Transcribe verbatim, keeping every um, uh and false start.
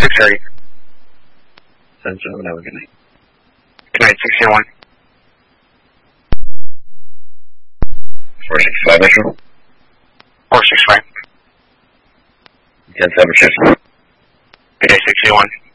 six thirty. seven seven, have a good night. Good night, sixteen one. four six five, Metro. four six five. ten seven six. Good day, sixteen one.